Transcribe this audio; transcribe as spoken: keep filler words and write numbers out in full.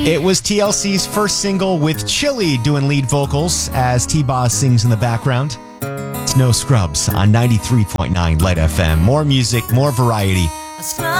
It was T L C's first single with Chili doing lead vocals as T-Boz sings in the background. It's No Scrubs on ninety-three point nine Light F M. More music, more variety.